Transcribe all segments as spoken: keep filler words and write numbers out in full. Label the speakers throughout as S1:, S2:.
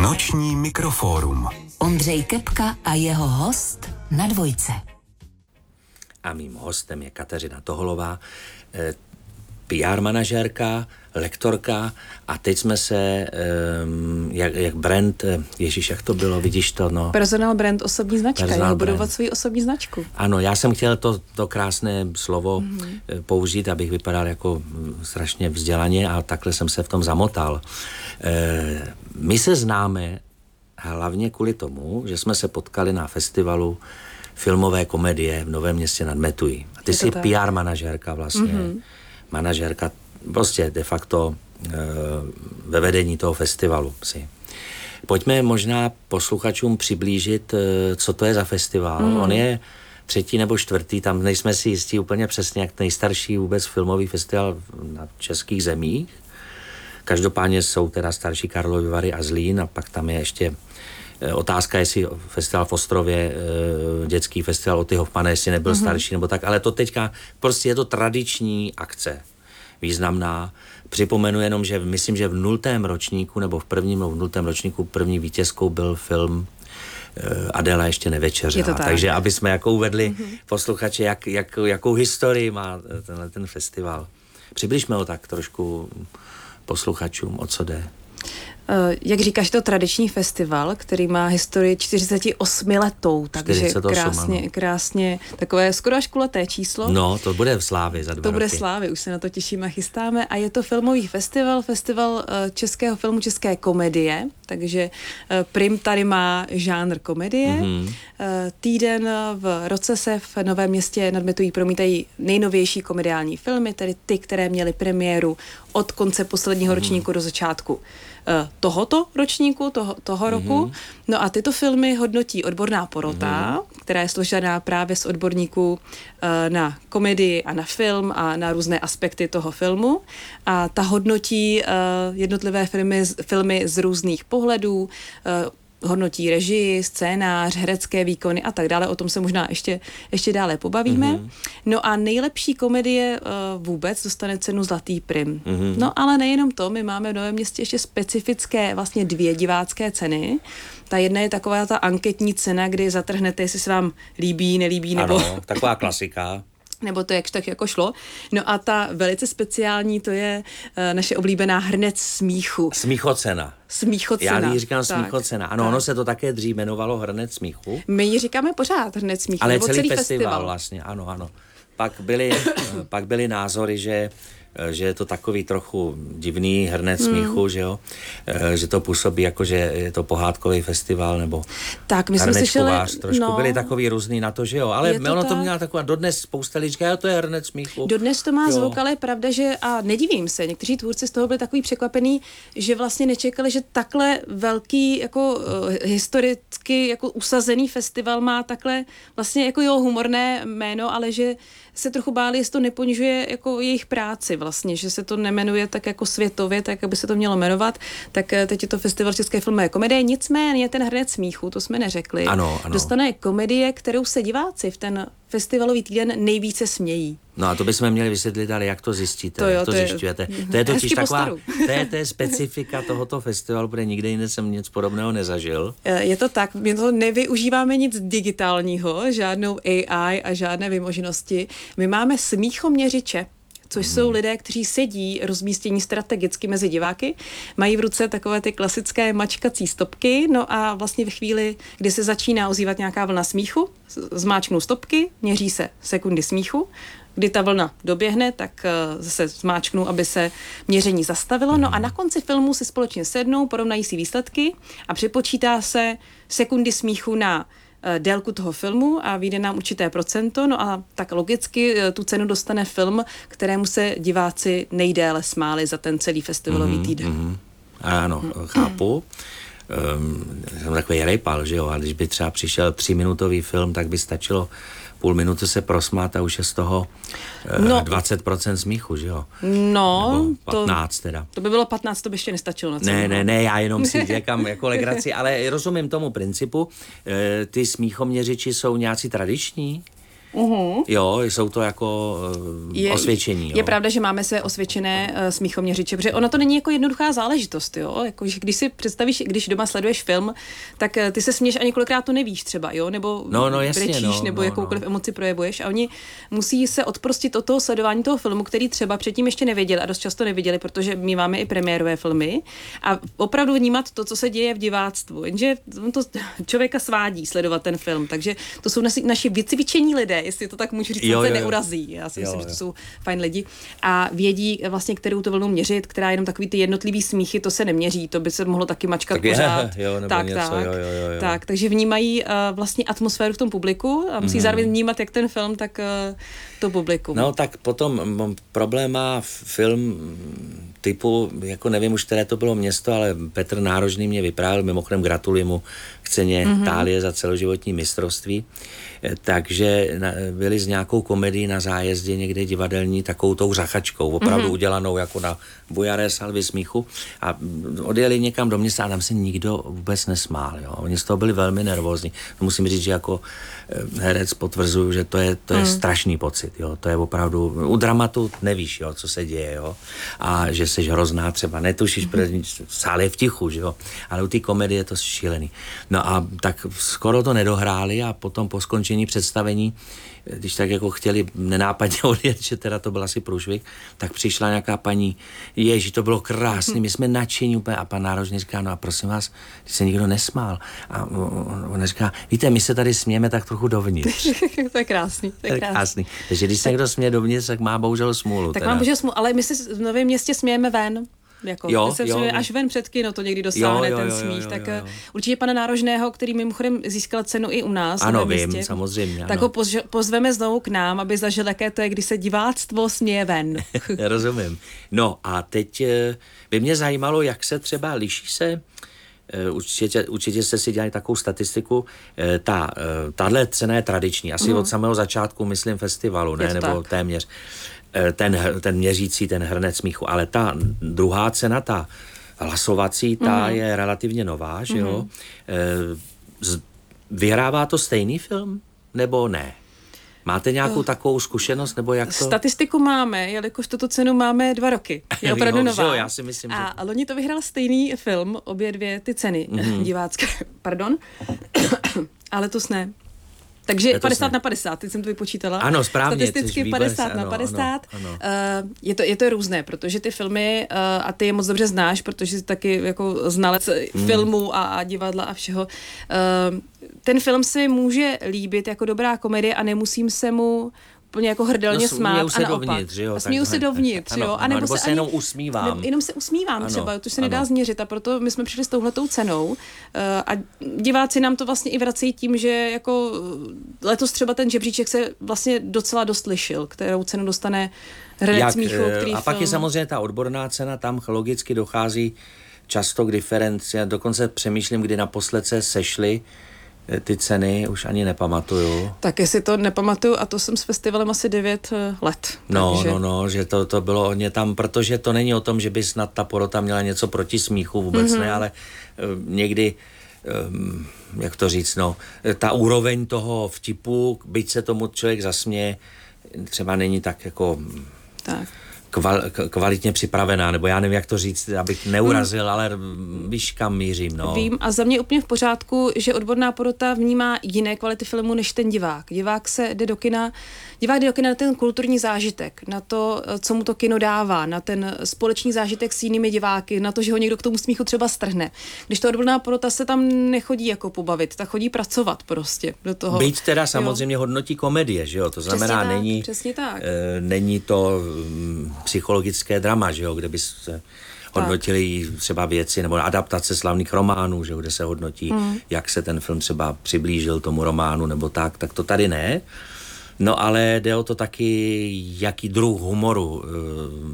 S1: Noční mikrofórum.
S2: Ondřej Kepka a jeho host na Dvojce.
S3: A mým hostem je Kateřina Toholová, P R manažérka, lektorka, a teď jsme se, jak, jak brand, ježíš, jak to bylo, vidíš to, no.
S4: Personal brand, osobní značka, jeho budovat svoji osobní značku.
S3: Ano, já jsem chtěl to, to krásné slovo mm-hmm. použít, abych vypadal jako strašně vzdělaně, a takhle jsem se v tom zamotal. My se známe hlavně kvůli tomu, že jsme se potkali na festivalu filmové komedie v Novém Městě nad Metují. A ty jsi tak. P R manažérka vlastně. Mm-hmm. Manažérka prostě de facto e, ve vedení toho festivalu si. Pojďme možná posluchačům přiblížit, e, co to je za festival. Mm. On je třetí nebo čtvrtý, tam nejsme si jistí úplně přesně, jak nejstarší vůbec filmový festival na českých zemích. Každopádně jsou teda starší Karlovy Vary a Zlín, a pak tam je ještě e, otázka, jestli festival v Ostrově, e, dětský festival Oty Hofmana, jestli nebyl mm-hmm. starší nebo tak, ale to teďka prostě je to tradiční akce. Významná. Připomenu jenom, že myslím, že v nultém ročníku, nebo v prvním nebo v nultém ročníku první vítězkou byl film uh, Adéla ještě nevečeřela. Tak. Takže aby jsme jako uvedli mm-hmm. posluchače, jak, jak, jakou historii má tenhle ten festival. Přibližme ho tak trošku posluchačům, o co jde.
S4: Jak říkáš, to tradiční festival, který má historii čtyřicet osm letou, takže
S3: čtyřicet osm,
S4: krásně,
S3: ano.
S4: krásně, takové skoro až kulaté číslo.
S3: No, to bude v Slávě za dva
S4: To
S3: roky.
S4: bude Slávy, už se na to těšíme a chystáme, a je to filmový festival, festival českého filmu, české komedie, takže prim tady má žánr komedie. Mm-hmm. Týden v roce se v Novém Městě nad Metují promítají nejnovější komediální filmy, tedy ty, které měly premiéru od konce posledního mm-hmm. ročníku do začátku tohoto ročníku, toho, toho mm-hmm. roku. No a tyto filmy hodnotí odborná porota, mm-hmm. která je složená právě z odborníků uh, na komedii a na film a na různé aspekty toho filmu. A ta hodnotí uh, jednotlivé filmy, filmy z různých pohledů, uh, hodnotí režii, scénář, herecké výkony a tak dále. O tom se možná ještě, ještě dále pobavíme. Mm-hmm. No a nejlepší komedie uh, vůbec dostane cenu Zlatý prim. Mm-hmm. No ale nejenom to, my máme v Novém Městě ještě specifické vlastně dvě divácké ceny. Ta jedna je taková ta anketní cena, kdy zatrhnete, jestli se vám líbí, nelíbí, nebo...
S3: Ano, taková klasika.
S4: nebo to jakž tak jako šlo. No a ta velice speciální, to je uh, naše oblíbená Hrnec smíchu.
S3: Smíchocena.
S4: Smíchocena.
S3: Já jí říkám
S4: tak,
S3: smíchocena. Ano, tak. Ono se to také dřív jmenovalo Hrnec smíchu.
S4: My ji říkáme pořád Hrnec smíchu.
S3: Ale
S4: nebo
S3: celý,
S4: celý
S3: festival,
S4: festival
S3: vlastně, ano, ano. Pak byly, pak byly názory, že že je to takový trochu divný hrnec hmm. smíchu, že jo, že to působí jako, že je to pohádkový festival, nebo
S4: tak, my jsme slyšeli,
S3: trošku
S4: no,
S3: byli takový různý na to, že jo, ale
S4: to
S3: ono
S4: tak.
S3: To měla taková, dodnes spousta lidí říká, jo, to je hrnec smíchu.
S4: Dodnes to má
S3: jo.
S4: zvuk, ale je pravda, že, a nedivím se, někteří tvůrci z toho byli takový překvapený, že vlastně nečekali, že takhle velký, jako uh, historicky, jako usazený festival má takhle vlastně jako jo, humorné jméno, ale že se trochu báli, jestli to neponižuje jako jejich práci vlastně, že se to nemenuje tak jako světově, tak aby se to mělo jmenovat, tak teď je to festival české filmové komedie, nicméně ten Hrnec smíchu, to jsme neřekli,
S3: ano, ano.
S4: dostane komedie, kterou se diváci v ten festivalový týden nejvíce smějí.
S3: No a to bychom měli vysvětlit, ale jak to zjistíte,
S4: to jo,
S3: jak to,
S4: to
S3: zjišťujete. Je, to je totiž taková, to je, to je specifika tohoto festivalu, protože nikde jinde jsem nic podobného nezažil.
S4: Je to tak, my to nevyužíváme nic digitálního, žádnou A I a žádné vymoženosti. My máme smíchoměřiče, což jsou lidé, kteří sedí rozmístění strategicky mezi diváky, mají v ruce takové ty klasické mačkací stopky, no a vlastně ve chvíli, kdy se začíná ozývat nějaká vlna smíchu, zmáčknou stopky, měří se sekundy smíchu, kdy ta vlna doběhne, tak zase zmáčknu, aby se měření zastavilo, no a na konci filmu si společně sednou, porovnají si výsledky a připočítá se sekundy smíchu na délku toho filmu a vyjde nám určité procento, no a tak logicky tu cenu dostane film, kterému se diváci nejdéle smáli za ten celý festivalový mm-hmm, týden. Mm-hmm.
S3: Ano, mm-hmm. chápu. Um, jsem takový rejpal, že jo, a když by třeba přišel tříminutový film, tak by stačilo půl minuty se prosmát a už je z toho uh, no, dvacet procent smíchu, že jo?
S4: No,
S3: nebo patnáct
S4: to,
S3: teda.
S4: To by bylo patnáct, to by ještě nestačilo na celou.
S3: Ne, ne, ne, já jenom si děkám jako legraci, ale rozumím tomu principu. E, ty smíchoměřiči jsou nějací tradiční?
S4: Uh-huh.
S3: Jo, jsou to jako uh,
S4: je,
S3: osvědčení. Jo.
S4: Je pravda, že máme své osvědčené uh, smíchoměřiče, protože ono to není jako jednoduchá záležitost, jo. Jako, že když si představíš, když doma sleduješ film, tak uh, ty se směješ a několikrát to nevíš třeba, jo, nebo
S3: no, no, jasně,
S4: brečíš,
S3: no,
S4: nebo
S3: no,
S4: jakoukoliv
S3: no.
S4: emoci projevuješ a oni musí se odprostit od toho sledování toho filmu, který třeba předtím ještě nevěděli a dost často neviděli, protože my máme i premiérové filmy a opravdu vnímat to, co se děje v diváctvu. Jenže to člověka svádí sledovat ten film, takže to jsou naši, naši vycvičení lidé, jestli to tak můžu říct, se neurazí. Já si jo, myslím, jo. že to jsou fajn lidi a vědí vlastně, kterou to vlnu měřit, která jenom takový ty jednotlivý smíchy, to se neměří, to by se mohlo taky mačkat
S3: tak
S4: pořád.
S3: Je, jo, nebo
S4: tak,
S3: něco,
S4: tak,
S3: jo, jo, jo.
S4: tak, takže vnímají uh, vlastně atmosféru v tom publiku a musí mm. zároveň vnímat jak ten film, tak uh, to publikum.
S3: No tak potom problém má film typu, jako nevím už, které to bylo město, ale Petr Nárožný mě vyprávěl, mimochodem gratuluji mu k ceně mm-hmm. Thálie za celoživotní mistrovství, takže byli s nějakou komedií na zájezdě někde divadelní, takovou tou řachačkou, opravdu mm-hmm. udělanou jako na Bujaré salvy smíchu a odjeli někam do města a tam se nikdo vůbec nesmál, jo. Oni z toho byli velmi nervózní. Musím říct, že jako herec potvrzuju, že to je, to je mm. strašný pocit, jo. To je opravdu, u dramatu nevíš, jo, co se děje, jo. A že jsi hrozná třeba, netušíš, protože sál je v tichu, že jo. Ale u té komedie je to šílený. No a tak skoro to nedohráli a potom po skončení představení, když tak jako chtěli nenápadně odjet, že teda to byl asi průšvih, tak přišla nějaká paní, ježi, to bylo krásný, my jsme nadšení úplně a pan Nárožný říká, no a prosím vás, když se nikdo nesmál. A ona říká, víte, my se tady smějeme tak trochu dovnitř.
S4: To je krásný, to je krásný. krásný.
S3: Takže když se někdo směje dovnitř, tak má bohužel smůlu.
S4: Tak
S3: teda.
S4: má bohužel smůlu, ale my se v Novém Městě smějeme ven. Jako,
S3: jo,
S4: se
S3: jo,
S4: až ven před kino to někdy dosáhne
S3: jo, jo,
S4: ten
S3: jo,
S4: smích,
S3: jo,
S4: tak
S3: jo, jo.
S4: určitě pana Nárožného, který mimochodem získal cenu i u nás.
S3: Ano,
S4: vím,
S3: městě, samozřejmě.
S4: Tak
S3: ano.
S4: ho poz, pozveme znovu k nám, aby zažil, jaké to je, když se diváctvo směje ven.
S3: Rozumím. No a teď by mě zajímalo, jak se třeba liší se, určitě, určitě jste si dělali takovou statistiku, ta, tahle cena je tradiční, asi mm. od samého začátku, myslím, festivalu, ne, nebo tak. téměř. Ten, ten měřící, ten hrnec smíchu, ale ta druhá cena, ta hlasovací, ta mm-hmm. je relativně nová, že jo? Mm-hmm. Vyhrává to stejný film, nebo ne? Máte nějakou uh, takovou zkušenost, nebo jak to?
S4: Statistiku máme, jelikož tuto cenu máme dva roky. Je opravdu
S3: jo,
S4: nová.
S3: Jo, já si myslím,
S4: a
S3: že...
S4: loni to vyhrál stejný film, obě dvě ty ceny mm-hmm. divácké. Pardon. Ale to ne. Takže padesát na padesát, teď jsem to vypočítala.
S3: Ano, správně.
S4: Statisticky padesát na padesát.
S3: Ano, ano.
S4: Uh, je, to, je to různé, protože ty filmy, uh, a ty je moc dobře znáš, protože jsi taky jako znalec hmm. filmů a, a divadla a všeho. Uh, ten film si může líbit jako dobrá komedie a nemusím se mu úplně jako hrdelně no, smát a naopak.
S3: Dovnitř, jo,
S4: a směju se dovnitř,
S3: ano,
S4: jo. A
S3: nebo,
S4: nebo
S3: se,
S4: se
S3: jenom usmívám.
S4: Ne, jenom se usmívám ano, třeba, to se
S3: ano.
S4: nedá změřit a proto my jsme přišli s touhletou cenou uh, a diváci nám to vlastně i vracejí tím, že jako letos třeba ten žebříček se vlastně docela dost lišil, kterou cenu dostane Hrnec smíchu, který
S3: A pak
S4: film.
S3: je samozřejmě ta odborná cena, tam logicky dochází často k diferenci. Já dokonce přemýšlím, kdy naposled se sešly ty ceny, už ani nepamatuju.
S4: Tak jestli to nepamatuju, a to jsem s festivalem asi devět let.
S3: No,
S4: takže...
S3: no, no, že to, to bylo hodně tam, protože to není o tom, že by snad ta porota měla něco proti smíchu, vůbec mm-hmm. ne, ale uh, někdy, um, jak to říct, no, ta úroveň toho vtipu, byť se tomu člověk zasměje, třeba není tak jako...
S4: Tak.
S3: Kval, kvalitně připravená, nebo já nevím, jak to říct, abych neurazil, mm. ale víš, kam mířím, no.
S4: Vím a za mě úplně v pořádku, že odborná porota vnímá jiné kvality filmu než ten divák. Divák se jde do kina, divák jde do kina na ten kulturní zážitek, na to, co mu to kino dává, na ten společný zážitek s jinými diváky, na to, že ho někdo k tomu smíchu třeba strhne. Když to odborná porota se tam nechodí jako pobavit, tak chodí pracovat prostě do toho.
S3: Byť teda samozřejmě jo. hodnotí komedie, že jo, to znamená,
S4: přesně
S3: není,
S4: tak, přesně tak.
S3: E, není to m, psychologické drama, že jo, kde by se hodnotili třeba věci, nebo adaptace slavných románů, že jo, kde se hodnotí, hmm. jak se ten film třeba přiblížil tomu románu, nebo tak, tak to tady ne. No ale jde o to taky, jaký druh humoru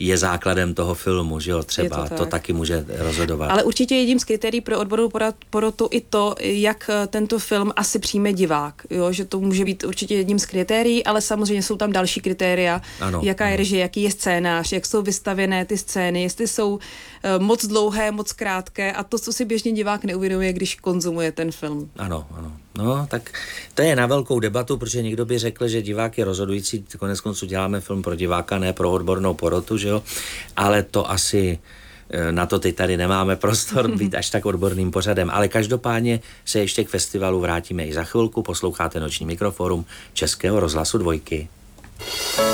S3: je základem toho filmu, že jo, třeba
S4: to, tak.
S3: to taky může rozhodovat.
S4: Ale určitě jedním z kritérií pro odbornou porotu i to, jak tento film asi přijme divák, jo, že to může být určitě jedním z kritérií, ale samozřejmě jsou tam další kritéria,
S3: ano,
S4: jaká
S3: ano.
S4: je režie, jaký je scénář, jak jsou vystavěné ty scény, jestli jsou uh, moc dlouhé, moc krátké a to, co si běžně divák neuvědomuje, když konzumuje ten film.
S3: Ano, ano. No, tak to je na velkou debatu, protože někdo by řekl, že divák je rozhodující, konec konců děláme film pro diváka, ne pro odbornou porotu, že jo, ale to asi na to teď tady nemáme prostor být až tak odborným pořadem, ale každopádně se ještě k festivalu vrátíme i za chvilku, posloucháte Noční mikroforum Českého rozhlasu Dvojky.